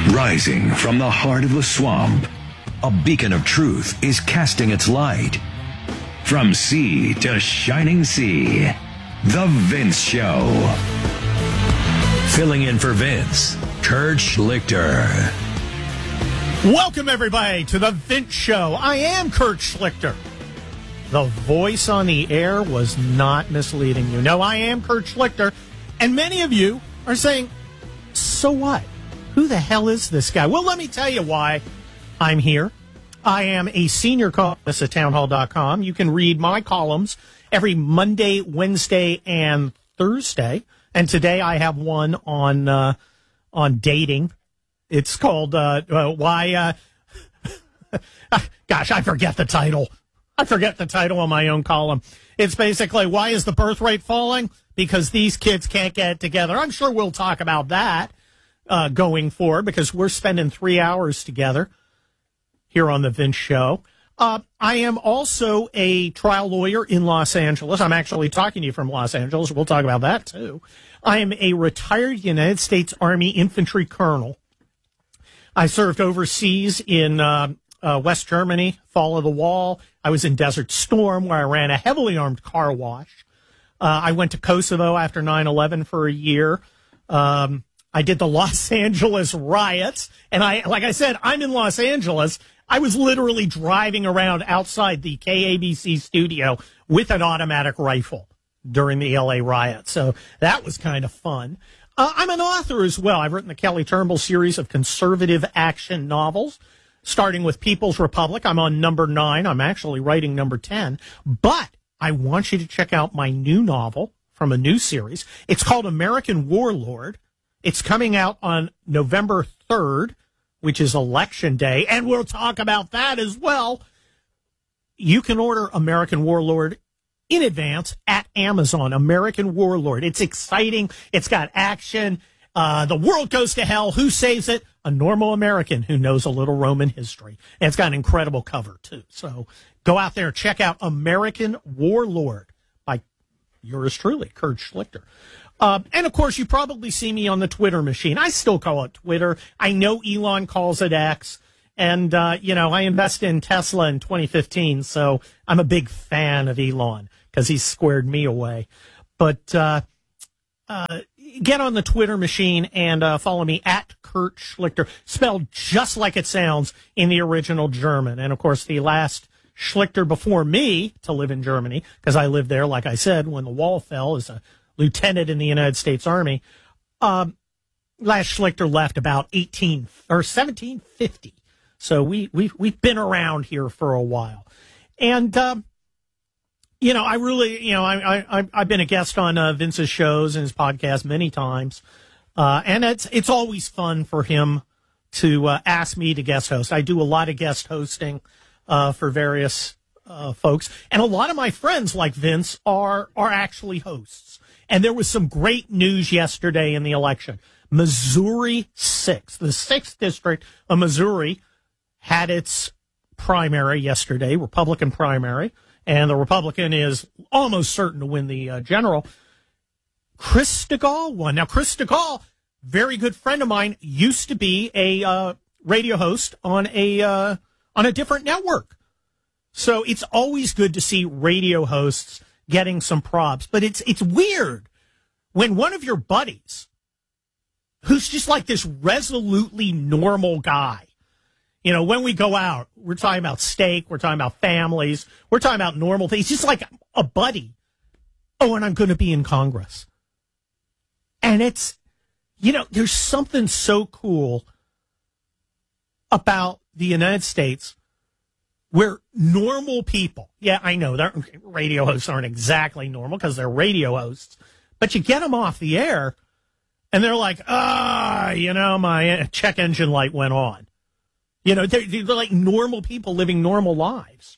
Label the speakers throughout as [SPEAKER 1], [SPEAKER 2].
[SPEAKER 1] Rising from the heart of the swamp, a beacon of truth is casting its light. From sea to shining sea, The Vince Show. Filling in for Vince, Kurt Schlichter.
[SPEAKER 2] Welcome, everybody, to The Vince Show. I am Kurt Schlichter. The voice on the air was not misleading you. No, I am Kurt Schlichter. And many of you are saying, so what? Who the hell is this guy? Well, let me tell you why I'm here. I am a senior columnist at townhall.com. You can read my columns every Monday, Wednesday, and Thursday. And today I have one on dating. It's called Why. Gosh, I forget the title. I forget the title of my own column. It's basically, why is the birth rate falling? Because these kids can't get together. I'm sure we'll talk about that going forward, because we're spending 3 hours together here on the Vince Show. I am also a trial lawyer in Los Angeles. I'm actually talking to you from Los Angeles. We'll talk about that, too. I am a retired United States Army infantry colonel. I served overseas in West Germany, Fall of the Wall. I was in Desert Storm, where I ran a heavily armed car wash. I went to Kosovo after 9/11 for a year. I did the Los Angeles riots. And like I said, I'm in Los Angeles. I was literally driving around outside the KABC studio with an automatic rifle during the LA riots. So that was kind of fun. I'm an author as well. I've written the Kelly Turnbull series of conservative action novels, starting with People's Republic. I'm on number 9. I'm actually writing number 10. But I want you to check out my new novel from a new series. It's called American Warlord. It's coming out on November 3rd, which is Election Day, and we'll talk about that as well. You can order American Warlord in advance at Amazon. American Warlord. It's exciting. It's got action. The world goes to hell. Who saves it? A normal American who knows a little Roman history. And it's got an incredible cover, too. So go out there and check out American Warlord by yours truly, Kurt Schlichter. And, of course, you probably see me on the Twitter machine. I still call it Twitter. I know Elon calls it X. And, I invested in Tesla in 2015, so I'm a big fan of Elon because he's squared me away. But get on the Twitter machine and follow me at Kurt Schlichter, spelled just like it sounds in the original German. And, of course, the last Schlichter before me to live in Germany, because I lived there, like I said, when the wall fell as a lieutenant in the United States Army. Last Schlichter left about 1750. So we've been around here for a while. And, I really, I've been a guest on Vince's shows and his podcast many times. And it's always fun for him to ask me to guest host. I do a lot of guest hosting for various folks. And a lot of my friends like Vince are actually hosts. And there was some great news yesterday in the election. Missouri 6, the 6th district of Missouri, had its primary yesterday, Republican primary, and the Republican is almost certain to win the general. Chris Stigall won. Now, Chris Stigall, very good friend of mine, used to be a radio host on a different network. So it's always good to see radio hosts getting some props. But it's weird when one of your buddies, who's just like this resolutely normal guy, when we go out, we're talking about steak, we're talking about families, we're talking about normal things, just like a buddy. Oh, and I'm going to be in Congress. And it's, there's something so cool about the United States where normal people, yeah, I know radio hosts aren't exactly normal because they're radio hosts, but you get them off the air and they're like, my check engine light went on. They're like normal people living normal lives.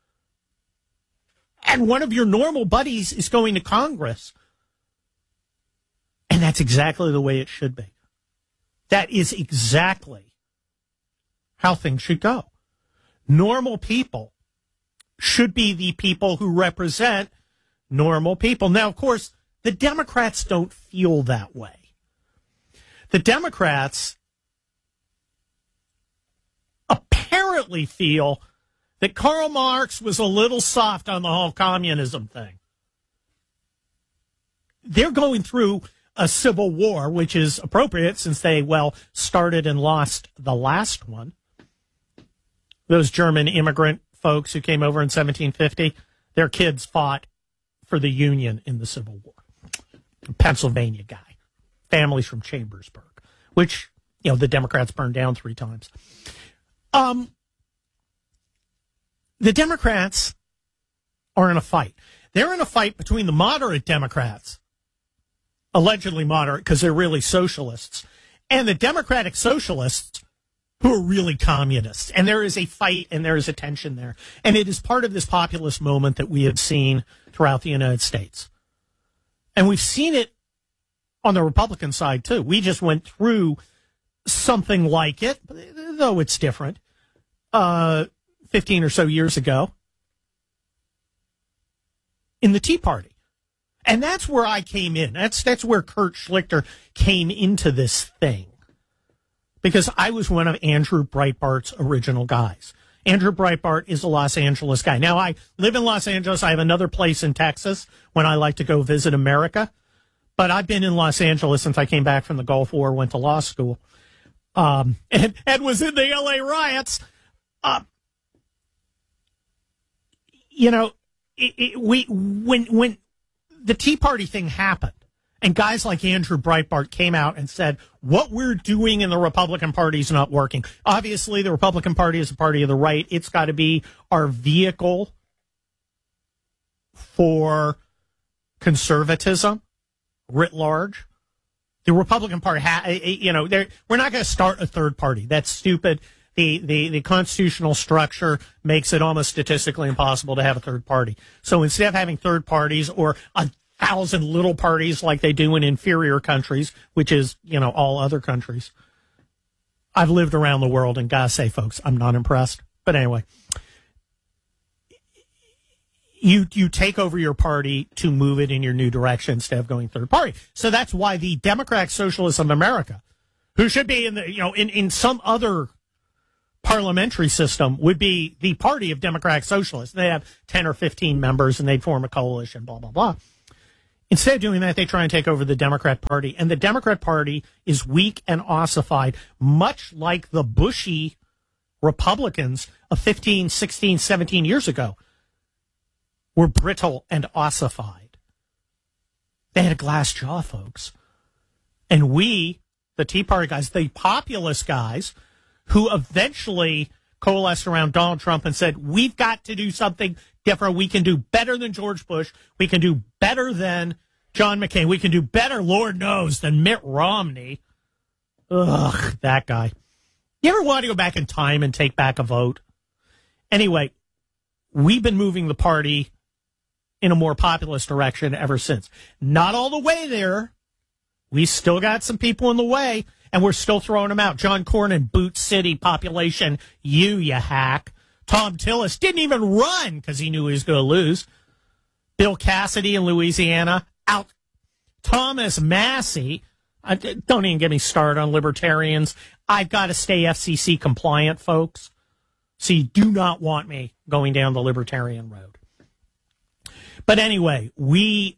[SPEAKER 2] And one of your normal buddies is going to Congress. And that's exactly the way it should be. That is exactly how things should go. Normal people should be the people who represent normal people. Now, of course, the Democrats don't feel that way. The Democrats apparently feel that Karl Marx was a little soft on the whole communism thing. They're going through a civil war, which is appropriate since they, started and lost the last one. Those German immigrant folks who came over in 1750, their kids fought for the Union in the Civil War. A Pennsylvania guy, families from Chambersburg, which, the Democrats burned down 3 times. The Democrats are in a fight. They're in a fight between the moderate Democrats, allegedly moderate because they're really socialists, and the Democratic Socialists who are really communists. And there is a fight and there is a tension there. And it is part of this populist moment that we have seen throughout the United States. And we've seen it on the Republican side, too. We just went through something like it, though it's different, 15 or so years ago in the Tea Party. And that's where I came in. That's where Kurt Schlichter came into this thing. Because I was one of Andrew Breitbart's original guys. Andrew Breitbart is a Los Angeles guy. Now, I live in Los Angeles. I have another place in Texas when I like to go visit America. But I've been in Los Angeles since I came back from the Gulf War, went to law school, and was in the L.A. riots. When the Tea Party thing happened, and guys like Andrew Breitbart came out and said, what we're doing in the Republican Party is not working. Obviously, the Republican Party is a party of the right. It's got to be our vehicle for conservatism writ large. The Republican Party, we're not going to start a third party. That's stupid. The constitutional structure makes it almost statistically impossible to have a third party. So instead of having third parties or 1,000 little parties like they do in inferior countries, which is, all other countries. I've lived around the world, and gotta say, folks, I'm not impressed. But anyway, you take over your party to move it in your new direction instead of going third party. So that's why the Democratic Socialists of America, who should be in the, in some other parliamentary system, would be the party of Democratic Socialists. They have 10 or 15 members, and they'd form a coalition, blah, blah, blah. Instead of doing that, they try and take over the Democrat Party. And the Democrat Party is weak and ossified, much like the Bushy Republicans of 15, 16, 17 years ago were brittle and ossified. They had a glass jaw, folks. And we, the Tea Party guys, the populist guys, who eventually coalesced around Donald Trump and said, we've got to do something different. We can do better than George Bush. We can do better than John McCain. We can do better, Lord knows, than Mitt Romney. Ugh, that guy. You ever want to go back in time and take back a vote? Anyway, we've been moving the party in a more populist direction ever since. Not all the way there. We still got some people in the way, and we're still throwing them out. John Cornyn, Boot City population, you hack. Tom Tillis didn't even run because he knew he was going to lose. Bill Cassidy in Louisiana, out. Thomas Massey, don't even get me started on libertarians. I've got to stay FCC compliant, folks. So you do not want me going down the libertarian road. But anyway, we've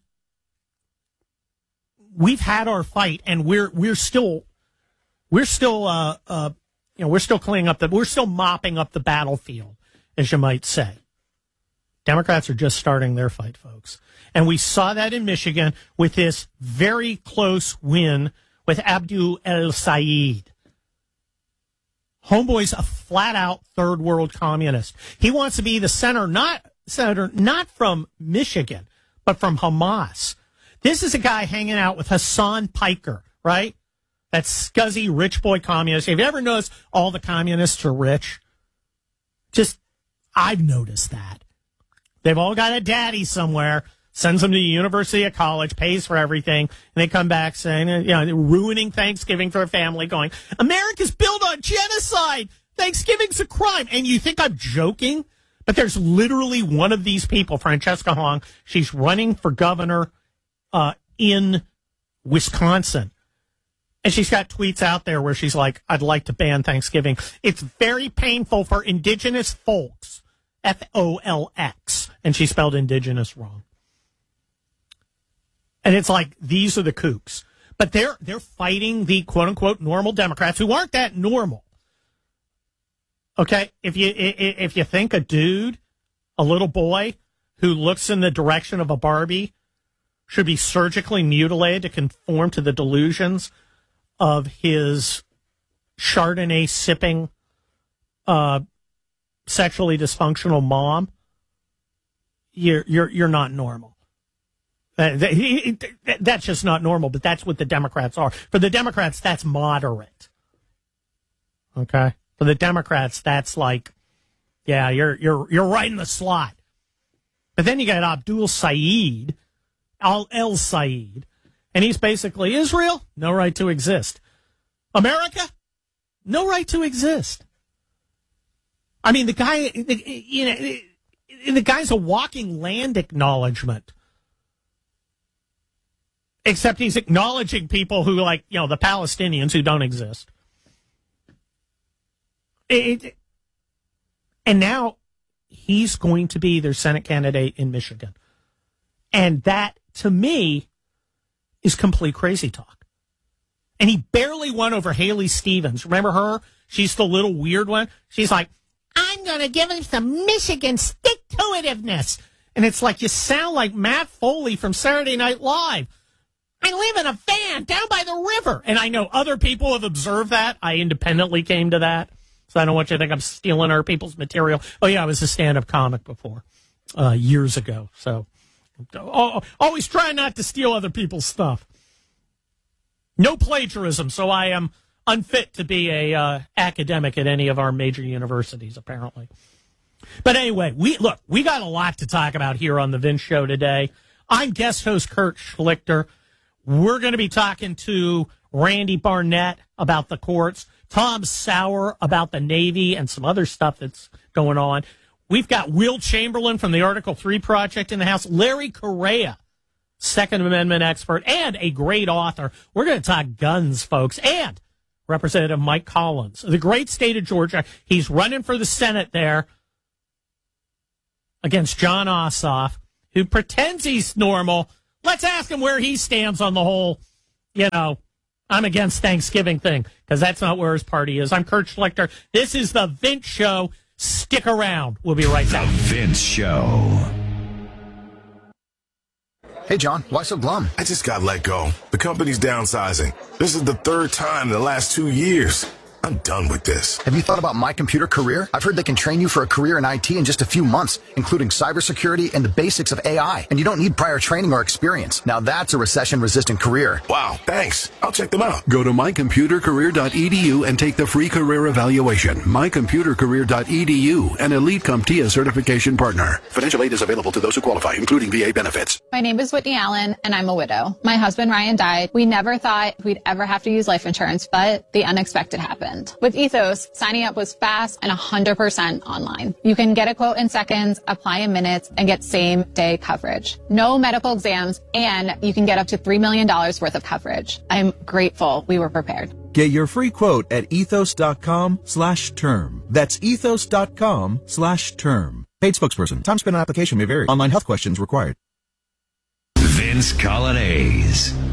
[SPEAKER 2] had our fight, and we're still cleaning up we're still mopping up the battlefield, as you might say. Democrats are just starting their fight, folks. And we saw that in Michigan with this very close win with Abdul El-Sayed. Homeboy's a flat-out third world communist. He wants to be the senator not from Michigan, but from Hamas. This is a guy hanging out with Hassan Piker, right? That scuzzy rich boy communist. Have you ever noticed all the communists are rich? I've noticed that. They've all got a daddy somewhere, sends them to the University or college, pays for everything, and they come back saying, ruining Thanksgiving for a family, going, America's built on genocide. Thanksgiving's a crime. And you think I'm joking? But there's literally one of these people, Francesca Hong. She's running for governor in Wisconsin. And she's got tweets out there where she's like, I'd like to ban Thanksgiving. It's very painful for indigenous folks. Folx. And she spelled indigenous wrong. And it's like, these are the kooks. But they're fighting the quote-unquote normal Democrats who aren't that normal. Okay? If you think a dude, a little boy, who looks in the direction of a Barbie should be surgically mutilated to conform to the delusions of his Chardonnay-sipping, sexually dysfunctional mom, you're not normal. That's just not normal, but that's what the Democrats are. For the Democrats, that's moderate. Okay? For the Democrats, that's like, yeah, you're right in the slot. But then you got Abdul Saeed, El Saeed, and he's basically Israel, no right to exist. America, no right to exist. I mean, the guy's a walking land acknowledgement. Except he's acknowledging people who, like, the Palestinians who don't exist. And now he's going to be their Senate candidate in Michigan. And that, to me, is complete crazy talk. And he barely won over Haley Stevens. Remember her? She's the little weird one. She's like, I'm going to give him some Michigan stick-to-itiveness. And it's like, you sound like Matt Foley from Saturday Night Live. I live in a van down by the river. And I know other people have observed that. I independently came to that. So I don't want you to think I'm stealing other people's material. Oh, yeah, I was a stand-up comic before, years ago. So always try not to steal other people's stuff. No plagiarism, so I am unfit to be a academic at any of our major universities, apparently. But anyway, we got a lot to talk about here on the Vince Show today. I'm guest host Kurt Schlichter. We're going to be talking to Randy Barnett about the courts, Tom Sauer about the Navy and some other stuff that's going on. We've got Will Chamberlain from the Article 3 Project in the House, Larry Correia, Second Amendment expert and a great author. We're going to talk guns, folks, and Representative Mike Collins, the great state of Georgia. He's running for the Senate there against Jon Ossoff, who pretends he's normal. Let's ask him where he stands on the whole, I'm against Thanksgiving thing, because that's not where his party is. I'm Kurt Schlichter. This is the Vince Show. Stick around. We'll be right back.
[SPEAKER 1] The Vince Show.
[SPEAKER 3] Hey, John, why so glum?
[SPEAKER 4] I just got let go. The company's downsizing. This is the third time in the last 2 years. I'm done with this.
[SPEAKER 3] Have you thought about My Computer Career? I've heard they can train you for a career in IT in just a few months, including cybersecurity and the basics of AI. And you don't need prior training or experience. Now that's a recession-resistant career.
[SPEAKER 4] Wow, thanks. I'll check them out.
[SPEAKER 5] Go to mycomputercareer.edu and take the free career evaluation. Mycomputercareer.edu, an Elite CompTIA certification partner. Financial aid is available to those who qualify, including VA benefits.
[SPEAKER 6] My name is Whitney Allen, and I'm a widow. My husband, Ryan, died. We never thought we'd ever have to use life insurance, but the unexpected happened. With Ethos, signing up was fast and 100% online. You can get a quote in seconds, apply in minutes, and get same-day coverage. No medical exams, and you can get up to $3 million worth of coverage. I'm grateful we were prepared.
[SPEAKER 7] Get your free quote at ethos.com/term. That's ethos.com/term. Paid spokesperson. Time spent on application may vary. Online health questions required.
[SPEAKER 1] Vince Colonnese.